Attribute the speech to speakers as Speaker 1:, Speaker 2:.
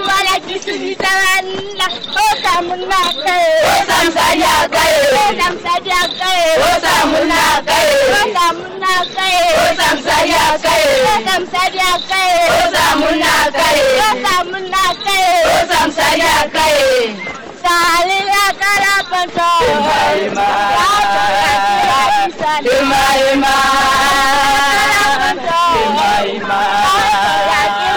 Speaker 1: wala kisiri taranda osa munaka osa msadiaka osa msadiaka osa munaka osa munaka osa msadiaka osa msadiaka osa munaka osa munaka osa msadiaka salilaka